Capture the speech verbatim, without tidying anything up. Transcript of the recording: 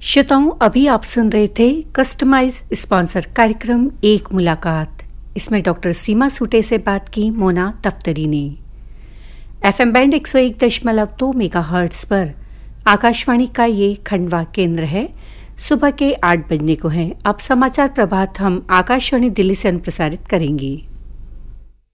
श्रोताओं, अभी आप सुन रहे थे कस्टमाइज स्पॉन्सर कार्यक्रम एक मुलाकात। इसमें डॉक्टर सीमा सूटे से बात की मोना दफ्तरी ने। एफएम बैंड एक सौ एक दशमलव दो मेगाहर्ट्ज पर आकाशवाणी का ये खंडवा केंद्र है। सुबह के आठ बजने को है। अब समाचार प्रभात हम आकाशवाणी दिल्ली से अनुप्रसारित करेंगे।